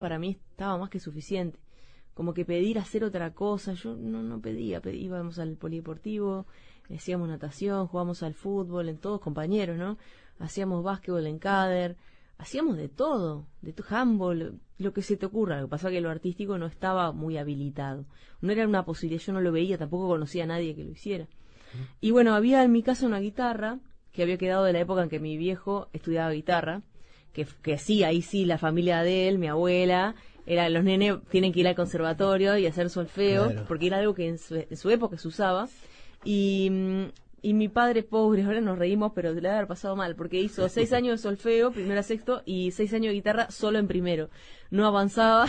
para mí estaba más que suficiente. Como que pedir hacer otra cosa, yo no pedía, íbamos al polideportivo, hacíamos natación, jugábamos al fútbol, en todos compañeros, ¿no? Hacíamos básquetbol en Cader, hacíamos de todo, handball, lo que se te ocurra. Lo que pasa es que lo artístico no estaba muy habilitado. No era una posibilidad, yo no lo veía, tampoco conocía a nadie que lo hiciera. Y bueno, había en mi casa una guitarra que había quedado de la época en que mi viejo estudiaba guitarra, que sí, ahí sí, la familia de él, mi abuela, los nenes tienen que ir al conservatorio y hacer solfeo, claro, porque era algo que en su época se usaba. Y mi padre, pobre, ahora nos reímos, pero le debe haber pasado mal, porque hizo 6 años de solfeo, primero a sexto, y 6 años de guitarra solo en primero. No avanzaba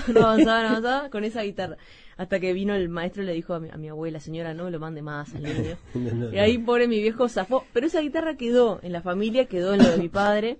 con esa guitarra. Hasta que vino el maestro y le dijo a mi abuela, señora, no me lo mande más al niño. Y ahí, pobre, mi viejo zafó. Pero esa guitarra quedó en la familia, quedó en lo de mi padre.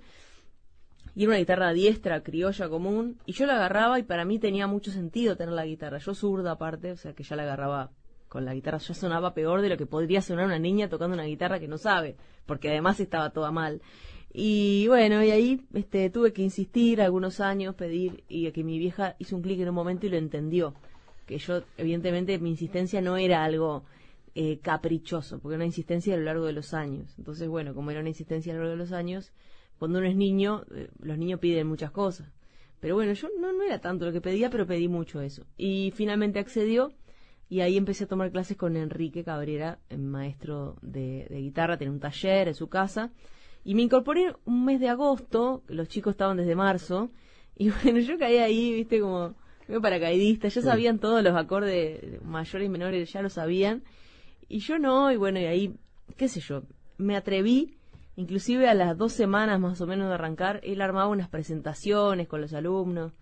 Y era una guitarra diestra, criolla, común. Y yo la agarraba y para mí tenía mucho sentido tener la guitarra. Yo zurda aparte, o sea que ya la agarraba con la guitarra. Ya sonaba peor de lo que podría sonar una niña tocando una guitarra que no sabe. Porque además estaba toda mal. Y bueno, y ahí tuve que insistir algunos años, pedir, y que mi vieja hizo un clic en un momento y lo entendió. Que yo, evidentemente, mi insistencia no era algo caprichoso, porque era una insistencia a lo largo de los años. Entonces, bueno, como era una insistencia a lo largo de los años, cuando uno es niño, los niños piden muchas cosas. Pero bueno, yo no era tanto lo que pedía, pero pedí mucho eso. Y finalmente accedió, y ahí empecé a tomar clases con Enrique Cabrera, maestro de guitarra, tenía un taller en su casa. Y me incorporé un mes de agosto, los chicos estaban desde marzo, y bueno, yo caí ahí, viste, como paracaidista, ya sabían todos los acordes mayores y menores, ya lo sabían, y yo no, y bueno, y ahí, qué sé yo, me atreví, inclusive a las 2 semanas más o menos de arrancar, él armaba unas presentaciones con los alumnos,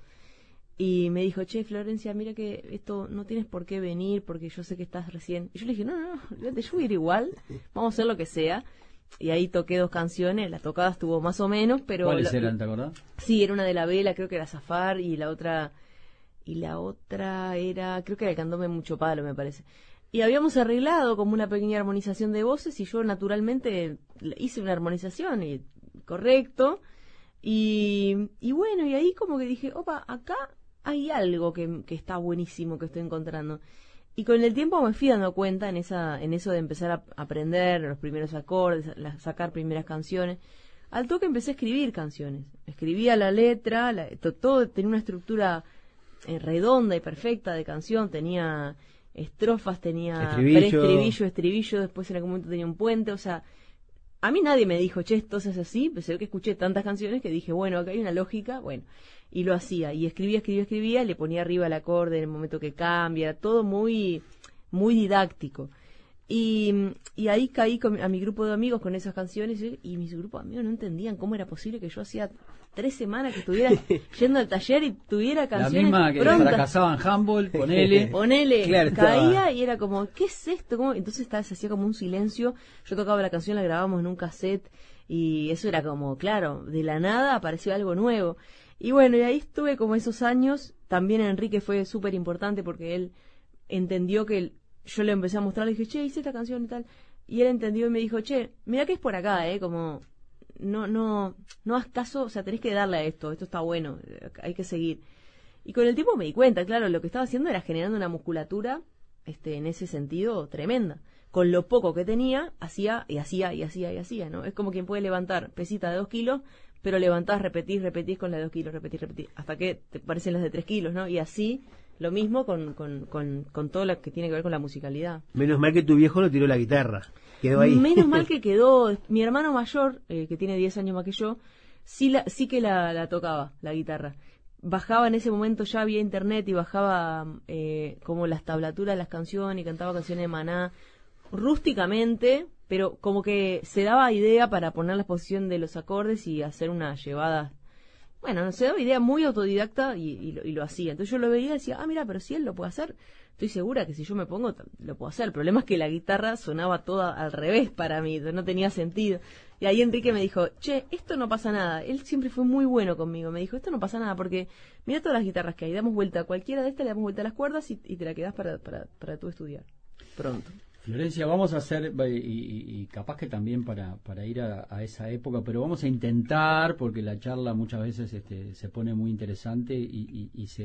y me dijo, che, Florencia, mira que esto no tienes por qué venir, porque yo sé que estás recién, y yo le dije, no, yo voy a ir igual, vamos a hacer lo que sea. Y ahí toqué 2 canciones, la tocada estuvo más o menos, pero... ¿Cuáles eran, te acordás? Sí, era una de La Vela, creo que era Zafar, y la otra era, creo que era el Candombe Mucho Palo, me parece. Y habíamos arreglado como una pequeña armonización de voces, y yo naturalmente hice una armonización, y correcto, y bueno, y ahí como que dije, opa, acá hay algo que está buenísimo que estoy encontrando. Y con el tiempo me fui dando cuenta en eso de empezar a aprender los primeros acordes, sacar primeras canciones. Al toque empecé a escribir canciones. Escribía la letra, todo tenía una estructura redonda y perfecta de canción. Tenía estrofas, tenía preestribillo, estribillo, después en algún momento tenía un puente. O sea, a mí nadie me dijo, che, esto es así, pero sé que escuché tantas canciones que dije, bueno, acá hay una lógica, bueno. Y lo hacía, y escribía, le ponía arriba el acorde en el momento que cambia, todo muy, muy didáctico. Y ahí caí a mi grupo de amigos con esas canciones, y mis grupos de amigos no entendían cómo era posible que yo hacía 3 semanas que estuviera yendo al taller y tuviera canciones la misma que prontas. Fracasaban handball, ponele, claro, caía y era como, ¿qué es esto? ¿Cómo? Entonces se hacía como un silencio, yo tocaba la canción, la grabábamos en un cassette, y eso era como, claro, de la nada apareció algo nuevo. Y bueno, y ahí estuve como esos años. También Enrique fue súper importante porque él entendió que yo le empecé a mostrar, le dije, che, hice esta canción y tal. Y él entendió y me dijo, che, mira que es por acá, como no haz caso, o sea, tenés que darle a esto está bueno, hay que seguir. Y con el tiempo me di cuenta, claro, lo que estaba haciendo era generando una musculatura en ese sentido tremenda. Con lo poco que tenía, hacía, ¿no? Es como quien puede levantar pesita de 2 kilos, pero levantás, repetís con la de 2 kilos, repetís, hasta que te parecen las de 3 kilos, ¿no? Y así, lo mismo con todo lo que tiene que ver con la musicalidad. Menos mal que tu viejo no tiró la guitarra, quedó ahí. Menos mal que quedó. Mi hermano mayor, que tiene 10 años más que yo, sí que la tocaba, la guitarra. Bajaba en ese momento, ya había internet, y bajaba como las tablaturas de las canciones, y cantaba canciones de Maná, rústicamente, pero como que se daba idea para poner la posición de los acordes y hacer una llevada. Bueno, se daba idea muy autodidacta y lo hacía. Entonces yo lo veía y decía, mira, pero si él lo puede hacer, estoy segura que si yo me pongo, lo puedo hacer. El problema es que la guitarra sonaba toda al revés para mí, no tenía sentido. Y ahí Enrique me dijo, che, esto no pasa nada. Él siempre fue muy bueno conmigo. Me dijo, esto no pasa nada porque mira todas las guitarras que hay, damos vuelta a cualquiera de estas, le damos vuelta a las cuerdas y te la quedás para tú estudiar pronto. Florencia, vamos a hacer, y capaz que también para ir a esa época, pero vamos a intentar, porque la charla muchas veces se pone muy interesante y se